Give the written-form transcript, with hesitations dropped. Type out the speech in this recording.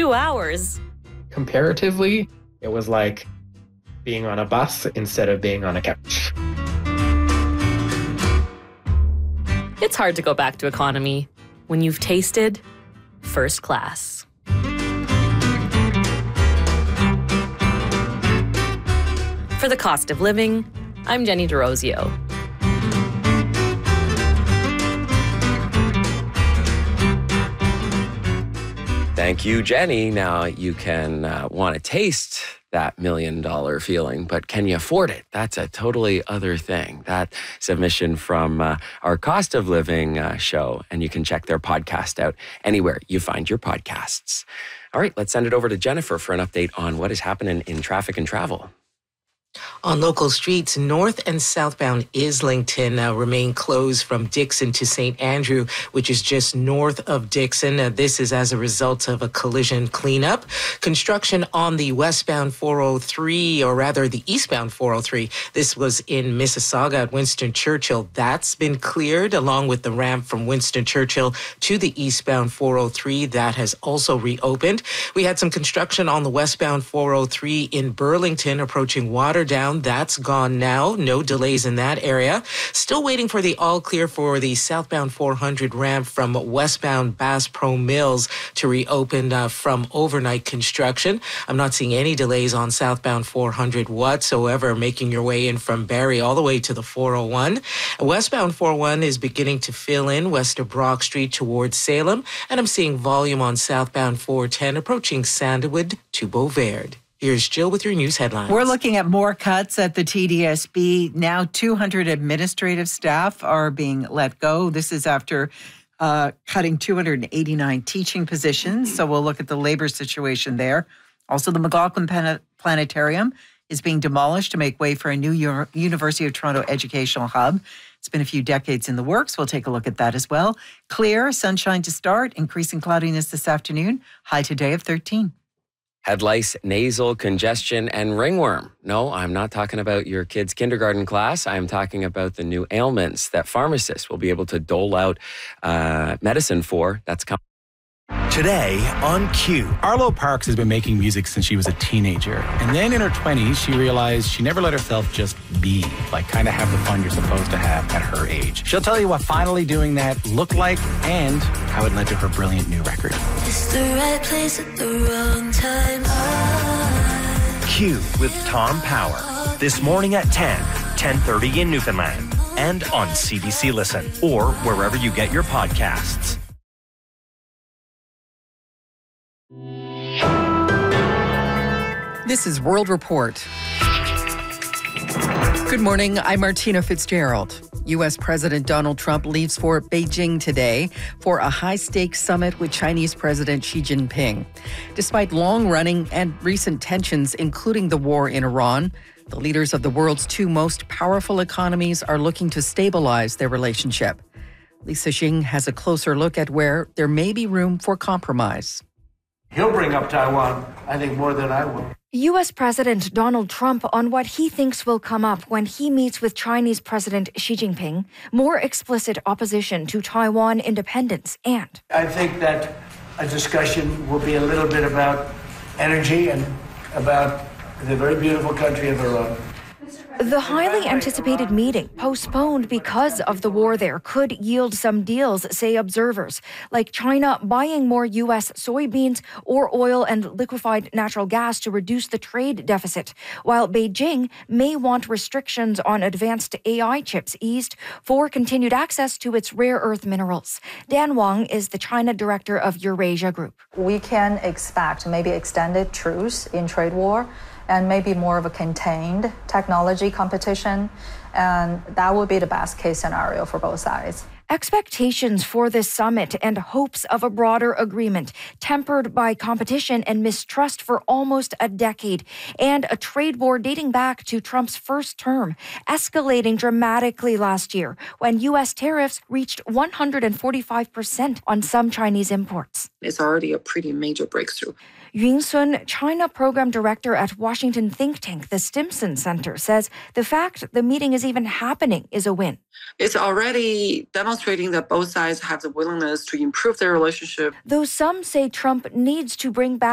2 hours. Comparatively, it was like being on a bus instead of being on a couch. It's hard to go back to economy when you've tasted first class. For the cost of living, I'm Jenny DeRosio. Thank you, Jenny. Now you can want to taste that $1 million feeling, but can you afford it? That's a totally other thing. That submission from our cost of living show, and you can check their podcast out anywhere you find your podcasts. All right, let's send it over to Jennifer for an update on what is happening in traffic and travel. On local streets, north and southbound Islington remain closed from Dixon to St. Andrew, which is just north of Dixon. This is as a result of a collision cleanup. Construction on the westbound 403, or rather the eastbound 403. This was in Mississauga at Winston Churchill. That's been cleared, along with the ramp from Winston Churchill to the eastbound 403. That has also reopened. We had some construction on the westbound 403 in Burlington, approaching Waterdown. That's gone now. No delays in that area. Still waiting for the all clear for the southbound 400 ramp from westbound Bass Pro Mills to reopen from overnight construction. I'm not seeing any delays on southbound 400 whatsoever, making your way in from Barrie all the way to the 401. Westbound 401 is beginning to fill in west of Brock Street towards Salem, and I'm seeing volume on southbound 410 approaching Sandalwood to Beauvert. Here's Jill with your news headlines. We're looking at more cuts at the TDSB. Now 200 administrative staff are being let go. This is after cutting 289 teaching positions. So we'll look at the labor situation there. Also, the McLaughlin Planetarium is being demolished to make way for a new University of Toronto educational hub. It's been a few decades in the works. We'll take a look at that as well. Clear, sunshine to start, increasing cloudiness this afternoon. High today of 13. Head lice, nasal congestion, and ringworm. No, I'm not talking about your kid's kindergarten class. I'm talking about the new ailments that pharmacists will be able to dole out medicine for. That's coming. Today on Q. Arlo Parks has been making music since she was a teenager. And then in her 20s, she realized she never let herself just be, like kind of have the fun you're supposed to have at her age. She'll tell you what finally doing that looked like and how it led to her brilliant new record. It's the right place at the wrong time. Q with Tom Power. This morning at 10:30 in Newfoundland. And on CBC Listen or wherever you get your podcasts. This is World Report. Good morning, I'm Martina Fitzgerald. U.S. President Donald Trump leaves for Beijing today for a high-stakes summit with Chinese President Xi Jinping. Despite long-running and recent tensions, including the war in Iran, the leaders of the world's two most powerful economies are looking to stabilize their relationship. Lisa Xing has a closer look at where there may be room for compromise. He'll bring up Taiwan, I think, more than I will. U.S. President Donald Trump on what he thinks will come up when he meets with Chinese President Xi Jinping, more explicit opposition to Taiwan independence, and I think that a discussion will be a little bit about energy and about the very beautiful country of Iran. The highly anticipated meeting, postponed because of the war there, could yield some deals, say observers, like China buying more U.S. soybeans or oil and liquefied natural gas to reduce the trade deficit, while Beijing may want restrictions on advanced AI chips eased for continued access to its rare earth minerals. Dan Wang is the China director of Eurasia Group. We can expect maybe extended truce in trade war, and maybe more of a contained technology competition. And that would be the best case scenario for both sides. Expectations for this summit and hopes of a broader agreement, tempered by competition and mistrust for almost a decade, and a trade war dating back to Trump's first term, escalating dramatically last year when U.S. tariffs reached 145% on some Chinese imports. It's already a pretty major breakthrough. Yun Sun, China program director at Washington think tank, the Stimson Center, says the fact the meeting is even happening is a win. It's already demonstrating that both sides have the willingness to improve their relationship. Though some say Trump needs to bring back